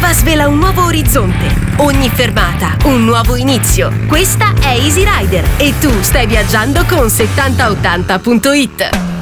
curva svela un nuovo orizzonte, ogni fermata un nuovo inizio. Questa è Easy Rider e tu stai viaggiando con 7080.it.